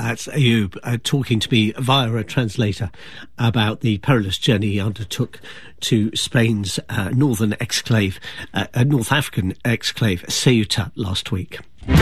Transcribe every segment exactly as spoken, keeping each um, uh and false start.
That's Ayub uh, talking to me via a translator about the perilous journey he undertook to Spain's uh, northern exclave, uh, uh, North African exclave, Ceuta, last week.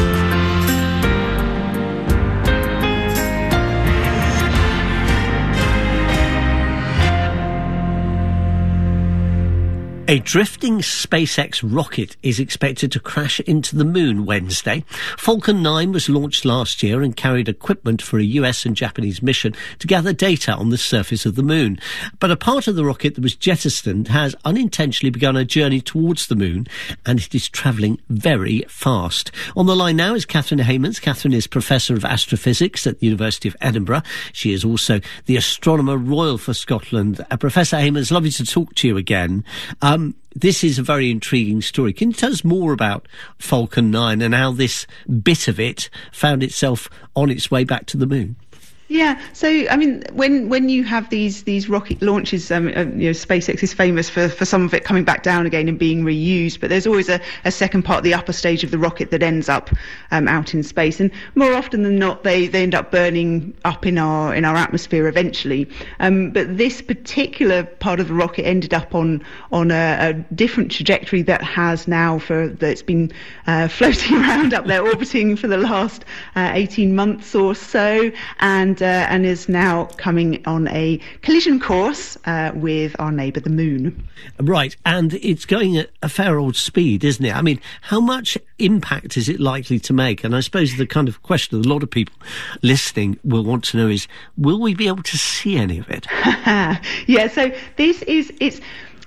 A drifting SpaceX rocket is expected to crash into the moon Wednesday. Falcon nine was launched last year and carried equipment for a U S and Japanese mission to gather data on the surface of the moon. But a part of the rocket that was jettisoned has unintentionally begun a journey towards the moon, and it is travelling very fast. On the line now is Catherine Haymans. Catherine is Professor of Astrophysics at the University of Edinburgh. She is also the Astronomer Royal for Scotland. Uh, Professor Haymans, lovely to talk to you again. Um, This is a very intriguing story. Can you tell us more about Falcon nine and how this bit of it found itself on its way back to the moon? Yeah, so I mean, when when you have these these rocket launches, um, uh, you know, SpaceX is famous for, for some of it coming back down again and being reused. But there's always a, a second part, the upper stage of the rocket, that ends up um, out in space, and more often than not, they, they end up burning up in our in our atmosphere eventually. Um, but this particular part of the rocket ended up on on a, a different trajectory that has now for that's been uh, floating around up there, orbiting for the last uh, eighteen months or so, and. Uh, and is now coming on a collision course uh, with our neighbour, the moon. Right, and it's going at a fair old speed, isn't it? I mean, how much impact is it likely to make? And I suppose the kind of question that a lot of people listening will want to know is, will we be able to see any of it? Yeah, so this is... it's.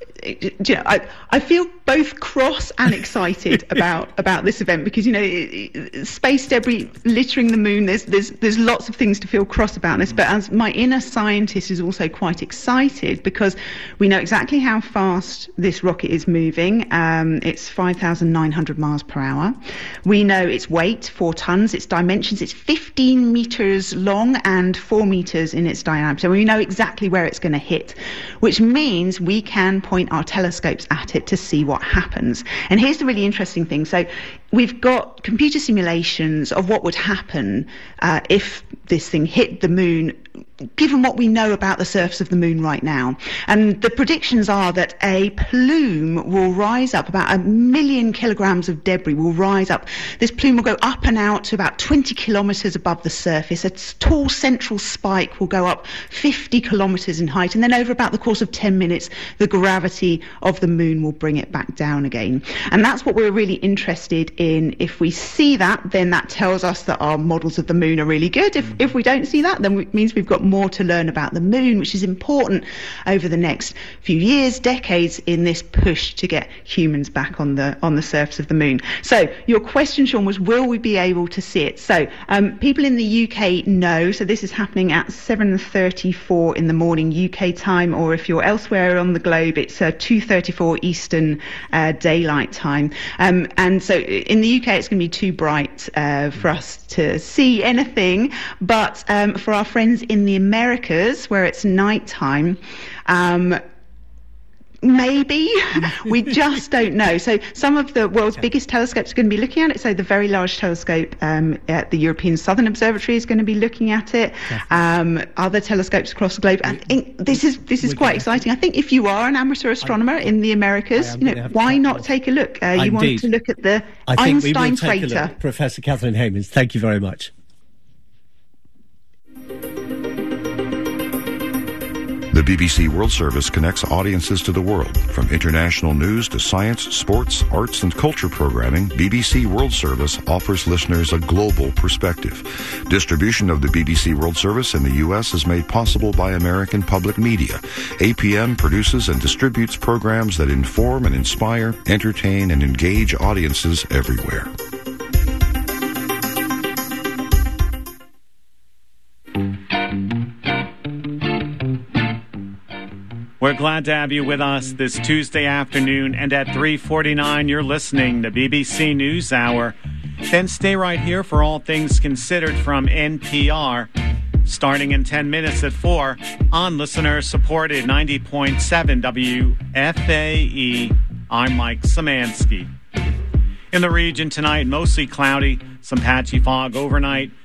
You know, I, I feel both cross and excited about, about this event because, you know, it, it, space debris littering the moon, there's, there's, there's lots of things to feel cross about this. But as my inner scientist is also quite excited because we know exactly how fast this rocket is moving. Um, it's five thousand nine hundred miles per hour. We know its weight, four tons, its dimensions, it's fifteen meters long and four meters in its diameter. So we know exactly where it's going to hit, which means we can point our telescopes at it to see what happens. And here's the really interesting thing. So we've got computer simulations of what would happen uh, if this thing hit the moon, given what we know about the surface of the moon right now. And the predictions are that a plume will rise up, about a million kilograms of debris will rise up. This plume will go up and out to about twenty kilometres above the surface. A tall central spike will go up fifty kilometres in height, and then over about the course of ten minutes, the gravity of the moon will bring it back down again. And that's what we're really interested in. If we see that, then that tells us that our models of the moon are really good. If, if we don't see that, then it means we've got more to learn about the moon, which is important over the next few years, decades, in this push to get humans back on the on the surface of the moon. So your question, Sean, was will we be able to see it? So um, people in the U K know, so this is happening at seven thirty-four in the morning U K time, or if you're elsewhere on the globe, it's uh, two thirty-four Eastern uh, Daylight Time. Um, and so in the U K, it's going to be too bright uh, for us to see anything, but um, for our friends in the Americas, where it's nighttime, um, maybe. We just don't know. So some of the world's biggest telescopes are going to be looking at it. So the Very Large Telescope um, at the European Southern Observatory is going to be looking at it. Um, other telescopes across the globe. And I think this is this is quite exciting. I think if you are an amateur astronomer in the Americas, you know, why not take a look? Uh, you want to look at the Einstein crater. Professor Catherine Haymans, thank you very much. The B B C World Service connects audiences to the world. From international news to science, sports, arts, and culture programming, B B C World Service offers listeners a global perspective. Distribution of the B B C World Service in the U S is made possible by American Public Media. A P M produces and distributes programs that inform and inspire, entertain, and engage audiences everywhere. We're glad to have you with us this Tuesday afternoon, and at three forty-nine, you're listening to B B C News Hour. Then stay right here for All Things Considered from N P R, starting in ten minutes at four on listener-supported ninety point seven W F A E. I'm Mike Szymanski. In the region tonight, mostly cloudy, some patchy fog overnight.